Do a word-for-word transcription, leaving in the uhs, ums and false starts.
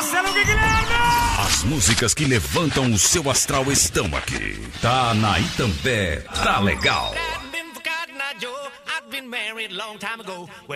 Marcelo Guilherme! As músicas que levantam o seu astral estão aqui. Tá na Itambé, tá legal.